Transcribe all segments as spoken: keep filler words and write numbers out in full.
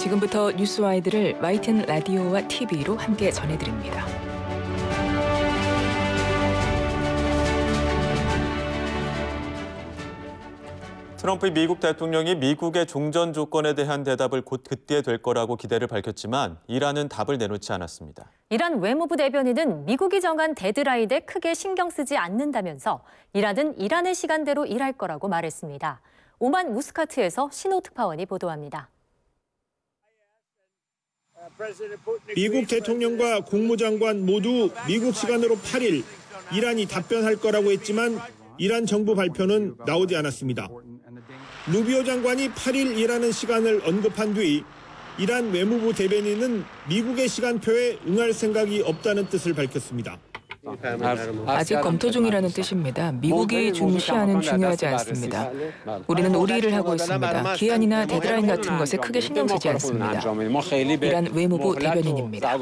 지금부터 뉴스와이드를 와이티엔 라디오와 티비로 함께 전해드립니다. 트럼프 미국 대통령이 미국의 종전 조건에 대한 대답을 곧 그때 될 거라고 기대를 밝혔지만 이란은 답을 내놓지 않았습니다. 이란 외무부 대변인은 미국이 정한 데드라인에 크게 신경 쓰지 않는다면서 이란은 이란의 시간대로 일할 거라고 말했습니다. 오만 무스카트에서 신호 특파원이 보도합니다. 미국 대통령과 국무장관 모두 미국 시간으로 팔 일 이란이 답변할 거라고 했지만 이란 정부 발표는 나오지 않았습니다. 루비오 장관이 팔 일이라는 시간을 언급한 뒤 이란 외무부 대변인은 미국의 시간표에 응할 생각이 없다는 뜻을 밝혔습니다. 아직 검토 중이라는 뜻입니다. 미국이 중시하는 중요하지 않습니다. 우리는 우리 일을 하고 있습니다. 기한이나 데드라인 같은 것에 크게 신경 쓰지 않습니다. 이란 외무부 대변인입니다.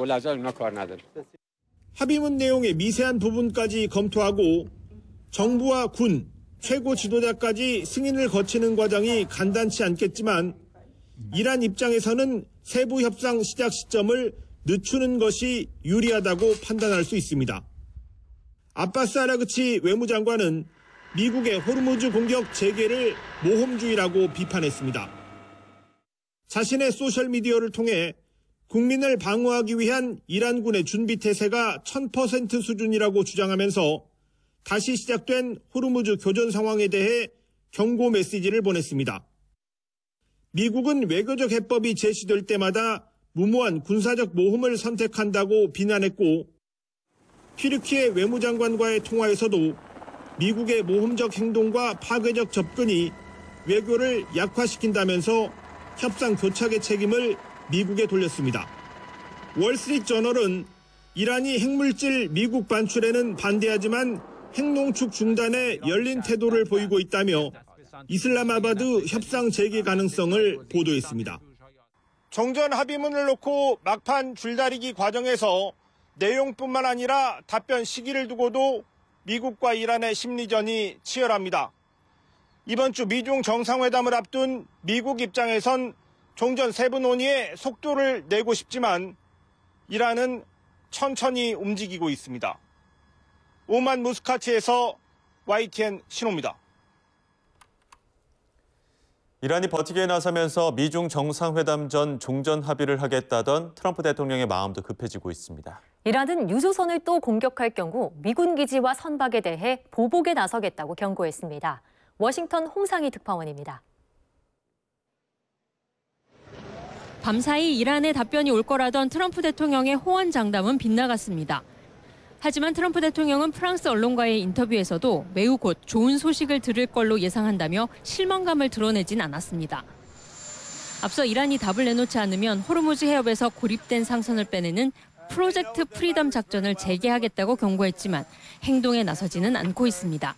합의문 내용의 미세한 부분까지 검토하고 정부와 군, 최고 지도자까지 승인을 거치는 과정이 간단치 않겠지만 이란 입장에서는 세부 협상 시작 시점을 늦추는 것이 유리하다고 판단할 수 있습니다. 아바스 아라그치 외무장관은 미국의 호르무즈 공격 재개를 모험주의라고 비판했습니다. 자신의 소셜미디어를 통해 국민을 방어하기 위한 이란군의 준비 태세가 천 퍼센트 수준이라고 주장하면서 다시 시작된 호르무즈 교전 상황에 대해 경고 메시지를 보냈습니다. 미국은 외교적 해법이 제시될 때마다 무모한 군사적 모험을 선택한다고 비난했고 튀르키예 외무장관과의 통화에서도 미국의 모험적 행동과 파괴적 접근이 외교를 약화시킨다면서 협상 교착의 책임을 미국에 돌렸습니다. 월스트리트저널은 이란이 핵물질 미국 반출에는 반대하지만 핵농축 중단에 열린 태도를 보이고 있다며 이슬람마바드 협상 재개 가능성을 보도했습니다. 정전 합의문을 놓고 막판 줄다리기 과정에서 내용뿐만 아니라 답변 시기를 두고도 미국과 이란의 심리전이 치열합니다. 이번 주 미중 정상회담을 앞둔 미국 입장에선 종전 세부 논의에 속도를 내고 싶지만 이란은 천천히 움직이고 있습니다. 오만 무스카트에서 와이티엔 신호입니다. 이란이 버티기에 나서면서 미중 정상회담 전 종전 합의를 하겠다던 트럼프 대통령의 마음도 급해지고 있습니다. 이란은 유조선을 또 공격할 경우 미군 기지와 선박에 대해 보복에 나서겠다고 경고했습니다. 워싱턴 홍상희 특파원입니다. 밤사이 이란의 답변이 올 거라던 트럼프 대통령의 호언장담은 빗나갔습니다. 하지만 트럼프 대통령은 프랑스 언론과의 인터뷰에서도 매우 곧 좋은 소식을 들을 걸로 예상한다며 실망감을 드러내진 않았습니다. 앞서 이란이 답을 내놓지 않으면 호르무즈 해협에서 고립된 상선을 빼내는 프로젝트 프리덤 작전을 재개하겠다고 경고했지만 행동에 나서지는 않고 있습니다.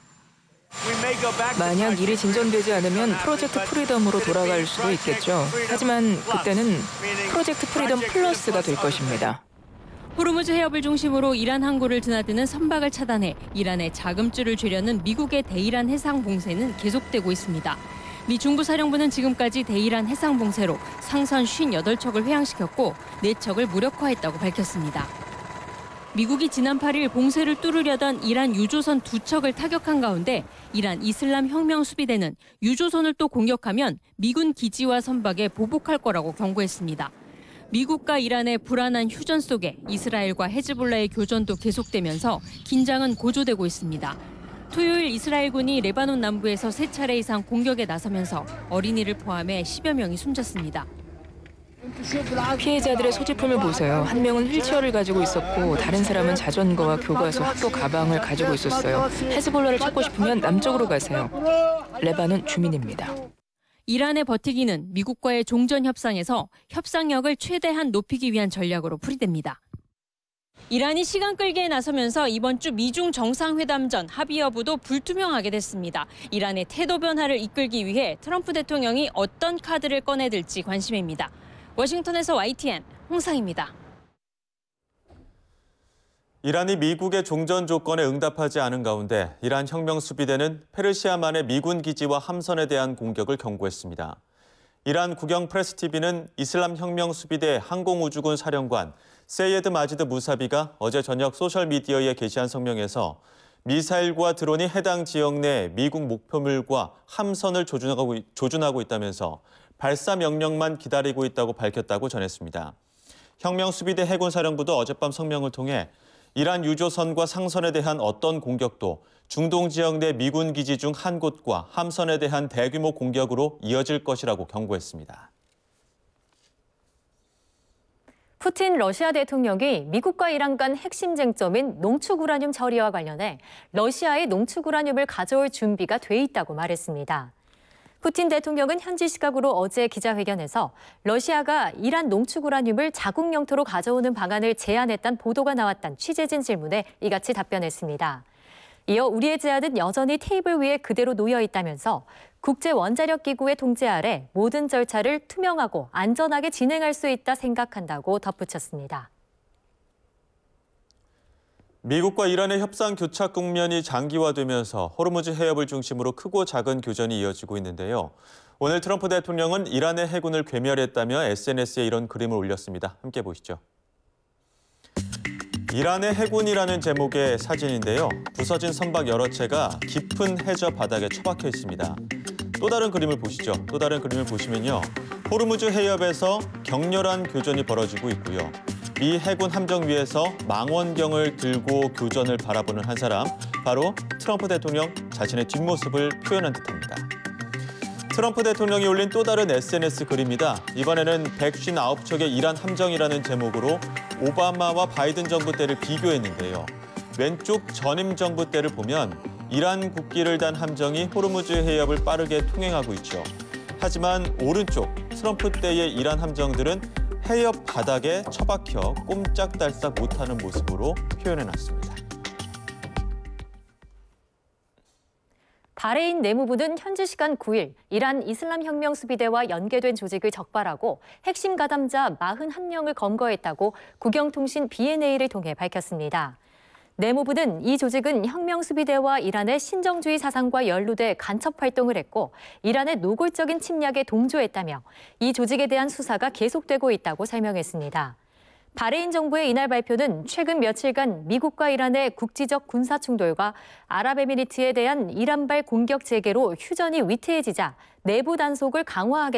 만약 일이 진전되지 않으면 프로젝트 프리덤으로 돌아갈 수도 있겠죠. 하지만 그때는 프로젝트 프리덤 플러스가 될 것입니다. 호르무즈 해협을 중심으로 이란 항구를 드나드는 선박을 차단해 이란의 자금줄을 줄여는 미국의 대이란 해상 봉쇄는 계속되고 있습니다. 미 중부사령부는 지금까지 대이란 해상 봉쇄로 상선 오십팔 척을 회항시켰고 네 척을 무력화했다고 밝혔습니다. 미국이 지난 팔 일 봉쇄를 뚫으려던 이란 유조선 두 척을 타격한 가운데 이란 이슬람 혁명 수비대는 유조선을 또 공격하면 미군 기지와 선박에 보복할 거라고 경고했습니다. 미국과 이란의 불안한 휴전 속에 이스라엘과 헤즈볼라의 교전도 계속되면서 긴장은 고조되고 있습니다. 토요일 이스라엘군이 레바논 남부에서 세 차례 이상 공격에 나서면서 어린이를 포함해 십여 명이 숨졌습니다. 피해자들의 소지품을 보세요. 한 명은 휠체어를 가지고 있었고 다른 사람은 자전거와 교과서, 학교 가방을 가지고 있었어요. 헤즈볼라를 찾고 싶으면 남쪽으로 가세요. 레바논 주민입니다. 이란의 버티기는 미국과의 종전 협상에서 협상력을 최대한 높이기 위한 전략으로 풀이됩니다. 이란이 시간 끌기에 나서면서 이번 주 미중 정상회담 전 합의 여부도 불투명하게 됐습니다. 이란의 태도 변화를 이끌기 위해 트럼프 대통령이 어떤 카드를 꺼내들지 관심입니다. 워싱턴에서 와이티엔 홍상입니다. 이란이 미국의 종전 조건에 응답하지 않은 가운데 이란 혁명 수비대는 페르시아만의 미군 기지와 함선에 대한 공격을 경고했습니다. 이란 국영 프레스티비는 이슬람 혁명 수비대 항공우주군 사령관 세예드 마지드 무사비가 어제 저녁 소셜미디어에 게시한 성명에서 미사일과 드론이 해당 지역 내 미국 목표물과 함선을 조준하고, 조준하고 있다면서 발사 명령만 기다리고 있다고 밝혔다고 전했습니다. 혁명수비대 해군사령부도 어젯밤 성명을 통해 이란 유조선과 상선에 대한 어떤 공격도 중동 지역 내 미군 기지 중 한 곳과 함선에 대한 대규모 공격으로 이어질 것이라고 경고했습니다. 푸틴 러시아 대통령이 미국과 이란 간 핵심 쟁점인 농축 우라늄 처리와 관련해 러시아의 농축 우라늄을 가져올 준비가 돼 있다고 말했습니다. 푸틴 대통령은 현지 시각으로 어제 기자회견에서 러시아가 이란 농축 우라늄을 자국 영토로 가져오는 방안을 제안했다는 보도가 나왔다는 취재진 질문에 이같이 답변했습니다. 이어 우리의 제안은 여전히 테이블 위에 그대로 놓여 있다면서 국제원자력기구의 통제 아래 모든 절차를 투명하고 안전하게 진행할 수 있다 생각한다고 덧붙였습니다. 미국과 이란의 협상 교착 국면이 장기화되면서 호르무즈 해협을 중심으로 크고 작은 교전이 이어지고 있는데요. 오늘 트럼프 대통령은 이란의 해군을 괴멸했다며 에스엔에스에 이런 그림을 올렸습니다. 함께 보시죠. 이란의 해군이라는 제목의 사진인데요. 부서진 선박 여러 채가 깊은 해저 바닥에 처박혀 있습니다. 또 다른 그림을 보시죠. 또 다른 그림을 보시면요. 호르무즈 해협에서 격렬한 교전이 벌어지고 있고요. 미 해군 함정 위에서 망원경을 들고 교전을 바라보는 한 사람, 바로 트럼프 대통령 자신의 뒷모습을 표현한 듯합니다. 트럼프 대통령이 올린 또 다른 에스엔에스 글입니다. 이번에는 백오십구 척의 이란 함정이라는 제목으로 오바마와 바이든 정부 때를 비교했는데요. 왼쪽 전임 정부 때를 보면 이란 국기를 단 함정이 호르무즈 해협을 빠르게 통행하고 있죠. 하지만 오른쪽 트럼프 때의 이란 함정들은 해협 바닥에 처박혀 꼼짝달싹 못하는 모습으로 표현해놨습니다. 바레인 내무부는 현지 시간 구 일 이란 이슬람 혁명 수비대와 연계된 조직을 적발하고 핵심 가담자 사십일 명을 검거했다고 국영통신 비엔에이를 통해 밝혔습니다. 내무부는 이 조직은 혁명 수비대와 이란의 신정주의 사상과 연루돼 간첩 활동을 했고 이란의 노골적인 침략에 동조했다며 이 조직에 대한 수사가 계속되고 있다고 설명했습니다. 바레인 정부의 이날 발표는 최근 며칠간 미국과 이란의 국지적 군사 충돌과 아랍에미리트에 대한 이란발 공격 재개로 휴전이 위태해지자 내부 단속을 강화하겠다는